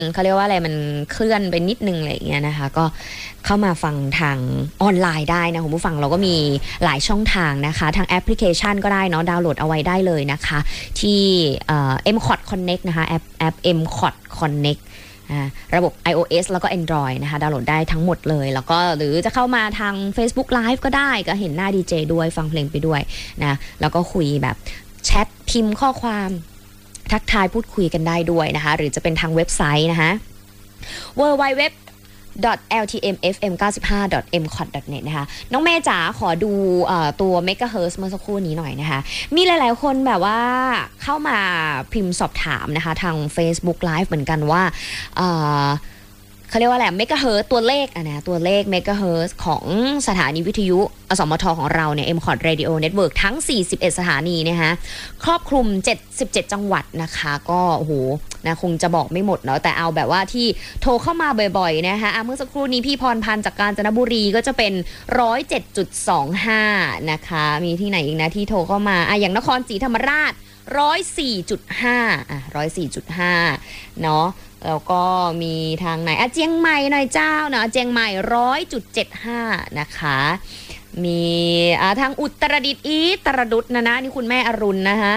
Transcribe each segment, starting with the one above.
เขาเรียกว่าอะไรมันเคลื่อนไปนิดนึงอะไรอย่างเงี้ยนะคะก็เข้ามาฟังทางออนไลน์ได้นะคุณผู้ฟังเราก็มีหลายช่องทางนะคะทางแอปพลิเคชันก็ได้เนาะดาวน์โหลดเอาไว้ได้เลยนะคะที่MCOT Connect นะคะแอป MCOT Connect ระบบ iOS แล้วก็ Android นะคะดาวน์โหลดได้ทั้งหมดเลยแล้วก็หรือจะเข้ามาทาง Facebook Live ก็ได้ก็เห็นหน้าดีเจด้วยฟังเพลงไปด้วยนะแล้วก็คุยแบบแชทพิมพ์ข้อความทักทายพูดคุยกันได้ด้วยนะคะหรือจะเป็นทางเว็บไซต์นะคะ www.ltmfm95.mcot.net นะคะน้องเมย์จ๋าขอดูตัว Megahertz เมื่อสักครู่นี้หน่อยนะคะมีหลายๆคนแบบว่าเข้ามาพิมพ์สอบถามนะคะทาง Facebook Live เหมือนกันว่าเขาเรียกว่าอะไรเมกะเฮิร์ตตัวเลขนะตัวเลขเมกะเฮิร์ตของสถานีวิทยุอสมทของเราเนี่ย MCOT Radio Network ทั้ง41สถานีนะคะครอบคลุม77จังหวัดนะคะก็โอ้โหนะคงจะบอกไม่หมดเนาะแต่เอาแบบว่าที่โทรเข้ามาบ่อยๆนะคะเมื่อสักครู่นี้พี่พรพันธ์จากกาญจนบุรีก็จะเป็น 107.25 นะคะมีที่ไหนอีกนะที่โทรเข้ามาอย่างนครศรีธรรมราช 104.5 104.5 เนาะแล้วก็มีทางไหนเจียงใหม่หน่อยเจ้านะเจียงใหม่ 100.75 นะคะมีทางอุตรดิตถ์ตรดุษนะนี่คุณแม่อรุณนะคะ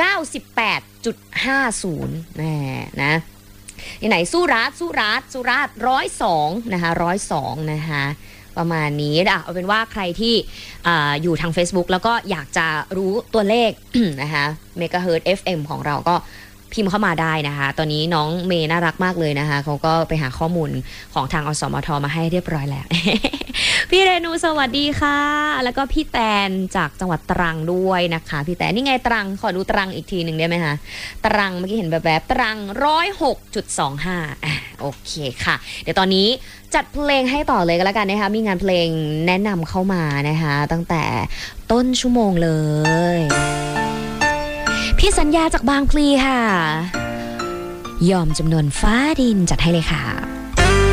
98.50 นะที่ไหนสุราษฎร์102นะคะ102นะคะประมาณนี้เอาเป็นว่าใครที่อยู่ทาง Facebook แล้วก็อยากจะรู้ตัวเลข นะคะเมกะเฮิร์ต FM ของเราก็พิมพ์เข้ามาได้นะคะตอนนี้น้องเมย์น่ารักมากเลยนะคะเขาก็ไปหาข้อมูลของทางอสมทมาให้เรียบร้อยแล้ว พี่เรนูสวัสดีค่ะแล้วก็พี่แตนจากจังหวัดตรังด้วยนะคะพี่แตนนี่ไงตรังขอดูตรังอีกทีหนึ่งได้ไหมคะตรังเมื่อกี้เห็นแบบตรัง 106.25 โอเคค่ะเดี๋ยวตอนนี้จัดเพลงให้ต่อเลยก็แล้วกันนะคะมีงานเพลงแนะนำเข้ามานะคะตั้งแต่ต้นชั่วโมงเลยพี่สัญญาจากบางพลีค่ะยอมจำนวนฟ้าดินจัดให้เลยค่ะ